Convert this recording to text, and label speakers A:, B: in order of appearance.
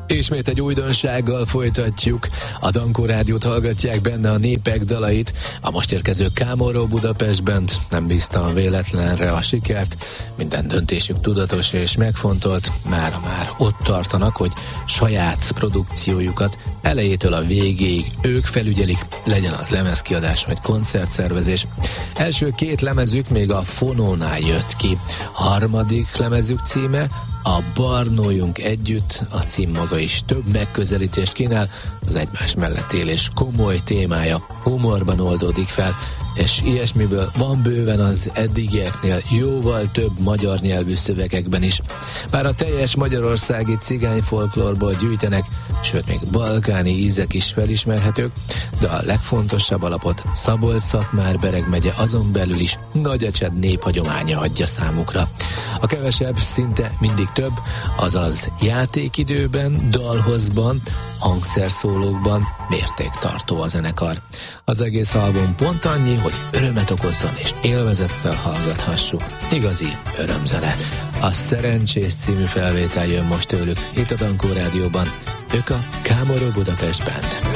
A: Ismét egy újdonsággal folytatjuk. A Dankó Rádiót hallgatják, benne a népek dalait. A most érkező Camorro Budapest Band nem bízta véletlenre a sikert. Minden döntésük tudatos és megfontolt. Mára már ott tartanak, hogy saját produkciójukat elejétől a végéig ők felügyelik, legyen az lemezkiadás vagy koncertszervezés. Első két lemezük még a Fonónál jött ki. Harmadik lemezük címe A Barnójunk Együtt, a cím maga is több megközelítést kínál, az egymás mellett élés komoly témája humorban oldódik fel, és ilyesmiből van bőven az eddigieknél jóval több magyar nyelvű szövegekben is. Bár a teljes magyarországi cigányfolklórból gyűjtenek, sőt még balkáni ízek is felismerhetők, de a legfontosabb alapot Szabolcs-Szatmár-Bereg megye, azon belül is Nagyecsed néphagyománya adja számukra. A kevesebb szinte mindig több, azaz játékidőben, dalhozban, hangszerszólókban mértéktartó a zenekar. Az egész album pont annyi, hogy örömet okozzon és élvezettel hallgathassuk. Igazi örömzene. A Szerencsés című felvétel jön most tőlük itt a Dankó Rádióban. Ők a Camorro Budapest Band.